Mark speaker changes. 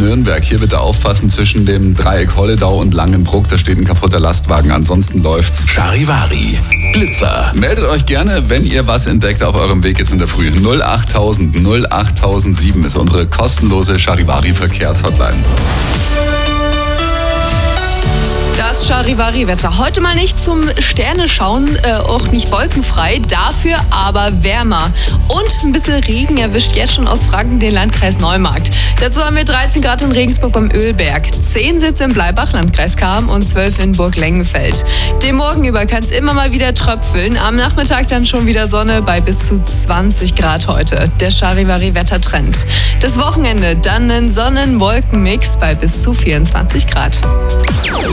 Speaker 1: Nürnberg. Hier bitte aufpassen zwischen dem Dreieck Holledau und Langenbruck. Da steht ein kaputter Lastwagen, ansonsten läuft's.
Speaker 2: Charivari, Blitzer.
Speaker 1: Meldet euch gerne, wenn ihr was entdeckt auf eurem Weg jetzt in der Früh. 08000 08007 ist unsere kostenlose Charivari-Verkehrshotline.
Speaker 3: Das Charivari-Wetter. Heute mal nicht zum Sterne-Schauen, auch nicht wolkenfrei, dafür aber wärmer. Und ein bisschen Regen erwischt jetzt schon aus Franken den Landkreis Neumarkt. Dazu haben wir 13 Grad in Regensburg beim Ölberg, 10 Sitze in Bleibach, Landkreis Cham und 12 in Burglengenfeld. Den Morgen über kann es immer mal wieder tröpfeln, am Nachmittag dann schon wieder Sonne bei bis zu 20 Grad heute. Der Charivari-Wettertrend. Das Wochenende dann ein Sonnen-Wolken-Mix bei bis zu 24 Grad.